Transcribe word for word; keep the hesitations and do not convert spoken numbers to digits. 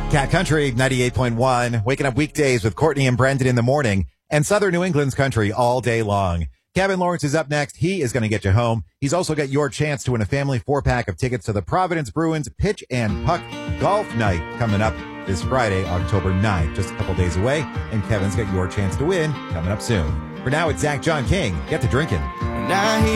Cat Country ninety-eight point one, waking up weekdays with Courtney and Brendan in the morning, and Southern New England's country all day long. Kevin Lawrence is up next. He is going to get you home. He's also got your chance to win a family four-pack of tickets to the Providence Bruins Pitch and Puck Golf Night coming up this Friday, October ninth, just a couple days away, and Kevin's got your chance to win coming up soon. For now, it's Zach John King. Get to drinking. And I